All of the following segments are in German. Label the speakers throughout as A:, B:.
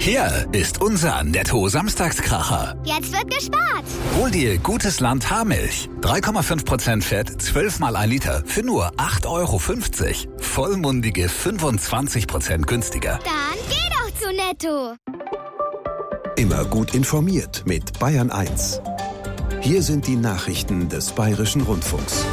A: Hier ist unser Netto-Samstagskracher.
B: Jetzt wird gespart.
A: Hol dir Gutes Land Haarmilch. 3,5% Fett, 12 mal 1 Liter für nur 8,50 €. Vollmundige 25% günstiger.
B: Dann geh doch zu Netto.
C: Immer gut informiert mit Bayern 1. Hier sind die Nachrichten des Bayerischen Rundfunks.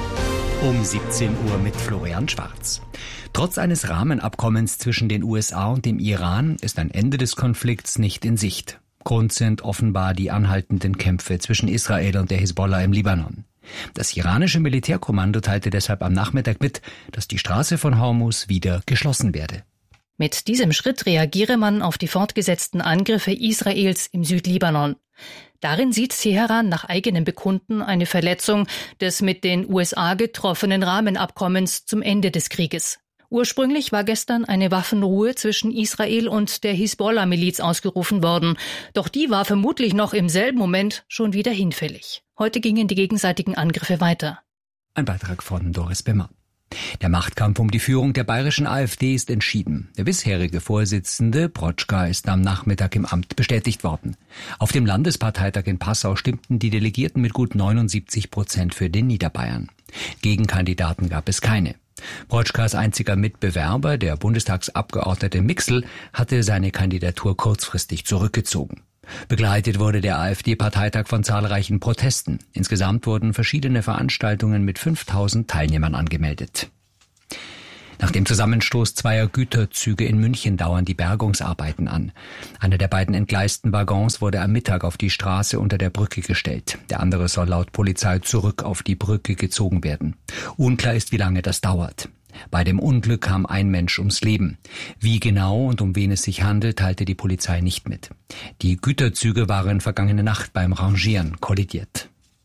D: Um 17 Uhr mit Florian Schwarz. Trotz eines Rahmenabkommens zwischen den USA und dem Iran ist ein Ende des Konflikts nicht in Sicht. Grund sind offenbar die anhaltenden Kämpfe zwischen Israel und der Hisbollah im Libanon. Das iranische Militärkommando teilte deshalb am Nachmittag mit, dass die Straße von Hormuz wieder geschlossen werde.
E: Mit diesem Schritt reagiere man auf die fortgesetzten Angriffe Israels im Südlibanon. Darin sieht Teheran nach eigenem Bekunden eine Verletzung des mit den USA getroffenen Rahmenabkommens zum Ende des Krieges. Ursprünglich war gestern eine Waffenruhe zwischen Israel und der Hisbollah-Miliz ausgerufen worden. Doch die war vermutlich noch im selben Moment schon wieder hinfällig. Heute gingen die gegenseitigen Angriffe weiter.
D: Ein Beitrag von Doris Bimmer. Der Machtkampf um die Führung der bayerischen AfD ist entschieden. Der bisherige Vorsitzende, Protschka, ist am Nachmittag im Amt bestätigt worden. Auf dem Landesparteitag in Passau stimmten die Delegierten mit gut 79% für den Niederbayern. Gegenkandidaten gab es keine. Protschkas einziger Mitbewerber, der Bundestagsabgeordnete Mixl, hatte seine Kandidatur kurzfristig zurückgezogen. Begleitet wurde der AfD-Parteitag von zahlreichen Protesten. Insgesamt wurden verschiedene Veranstaltungen mit 5000 Teilnehmern angemeldet. Nach dem Zusammenstoß zweier Güterzüge in München dauern die Bergungsarbeiten an. Einer der beiden entgleisten Waggons wurde am Mittag auf die Straße unter der Brücke gestellt. Der andere soll laut Polizei zurück auf die Brücke gezogen werden. Unklar ist, wie lange das dauert. Bei dem Unglück kam ein Mensch ums Leben. Wie genau und um wen es sich handelt, teilte die Polizei nicht mit. Die Güterzüge waren vergangene Nacht beim Rangieren kollidiert.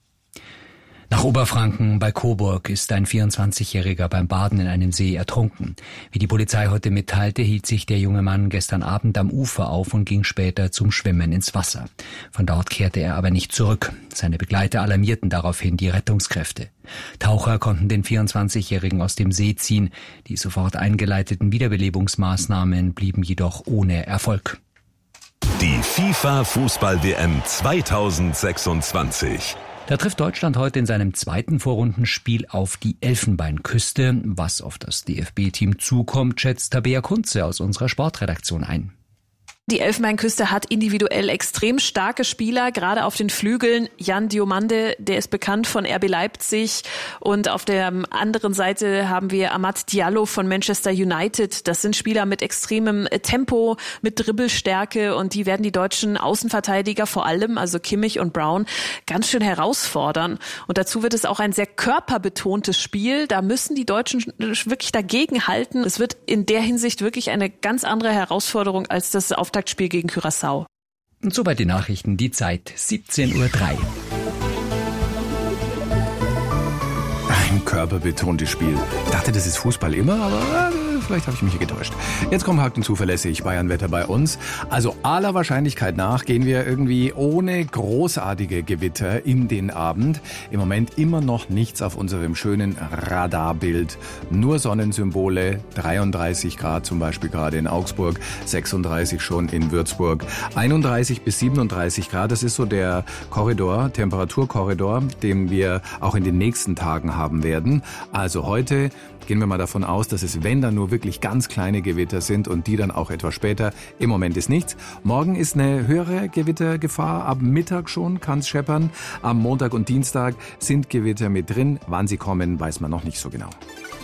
D: Nach Oberfranken bei Coburg ist ein 24-Jähriger beim Baden in einem See ertrunken. Wie die Polizei heute mitteilte, hielt sich der junge Mann gestern Abend am Ufer auf und ging später zum Schwimmen ins Wasser. Von dort kehrte er aber nicht zurück. Seine Begleiter alarmierten daraufhin die Rettungskräfte. Taucher konnten den 24-Jährigen aus dem See ziehen. Die sofort eingeleiteten Wiederbelebungsmaßnahmen blieben jedoch ohne Erfolg.
C: Die FIFA-Fußball-WM 2026.
D: Da trifft Deutschland heute in seinem zweiten Vorrundenspiel auf die Elfenbeinküste. Was auf das DFB-Team zukommt, schätzt Tabea Kunze aus unserer Sportredaktion ein.
F: Die Elfenbeinküste hat individuell extrem starke Spieler, gerade auf den Flügeln. Jan Diomande, der ist bekannt von RB Leipzig. Und auf der anderen Seite haben wir Amad Diallo von Manchester United. Das sind Spieler mit extremem Tempo, mit Dribbelstärke. Und die werden die deutschen Außenverteidiger vor allem, also Kimmich und Brown, ganz schön herausfordern. Und dazu wird es auch ein sehr körperbetontes Spiel. Da müssen die Deutschen wirklich dagegen halten. Es wird in der Hinsicht wirklich eine ganz andere Herausforderung als das Auftaktspiel gegen Curaçao.
D: Und soweit die Nachrichten, die Zeit 17:03 Uhr.
G: Ein körperbetontes Spiel. Ich dachte, das ist Fußball immer, aber vielleicht habe ich mich hier getäuscht. Jetzt kommt Haken zuverlässig Bayernwetter bei uns. Also aller Wahrscheinlichkeit nach gehen wir irgendwie ohne großartige Gewitter in den Abend. Im Moment immer noch nichts auf unserem schönen Radarbild. Nur Sonnensymbole, 33 Grad zum Beispiel gerade in Augsburg, 36 schon in Würzburg, 31 bis 37 Grad. Das ist so der Korridor, Temperaturkorridor, den wir auch in den nächsten Tagen haben werden. Also heute gehen wir mal davon aus, dass es, wenn dann nur wirklich ganz kleine Gewitter sind und die dann auch etwas später. Im Moment ist nichts. Morgen ist eine höhere Gewittergefahr. Ab Mittag schon kann es scheppern. Am Montag und Dienstag sind Gewitter mit drin. Wann sie kommen, weiß man noch nicht so genau.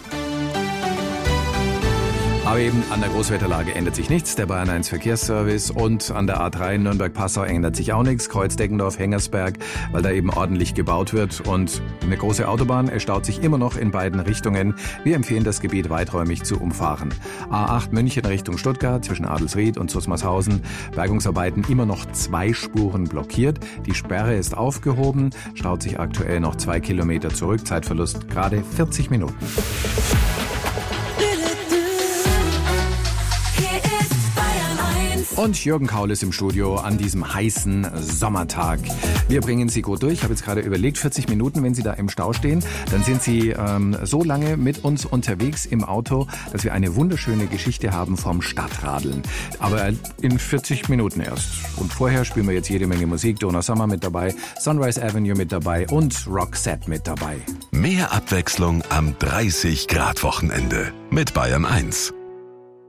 G: Aber eben an der Großwetterlage ändert sich nichts. Der Bayern 1 Verkehrsservice und an der A3 Nürnberg-Passau ändert sich auch nichts. Kreuz-Deckendorf, Hengersberg, weil da eben ordentlich gebaut wird. Und eine große Autobahn erstaut sich immer noch in beiden Richtungen. Wir empfehlen, das Gebiet weiträumig zu umfahren. A8 München Richtung Stuttgart zwischen Adelsried und Susmarshausen. Bergungsarbeiten immer noch 2 Spuren blockiert. Die Sperre ist aufgehoben. Staut sich aktuell noch 2 Kilometer zurück. Zeitverlust gerade 40 Minuten. Und Jürgen Kaul ist im Studio an diesem heißen Sommertag. Wir bringen Sie gut durch. Ich habe jetzt gerade überlegt, 40 Minuten, wenn Sie da im Stau stehen, dann sind Sie so lange mit uns unterwegs im Auto, dass wir eine wunderschöne Geschichte haben vom Stadtradeln. Aber in 40 Minuten erst. Und vorher spielen wir jetzt jede Menge Musik. Donna Summer mit dabei, Sunrise Avenue mit dabei und Roxette mit dabei.
H: Mehr Abwechslung am 30-Grad-Wochenende mit Bayern 1.